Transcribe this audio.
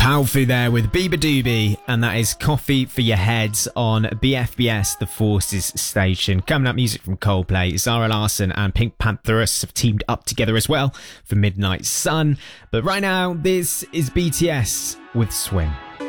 Palfu there with Beabadoobee, and that is Coffee for Your Heads on BFBS, the Forces station. Coming up, music from Coldplay. Zara Larsson and Pink Pantheress have teamed up together as well for Midnight Sun. But right now, this is BTS with Swim.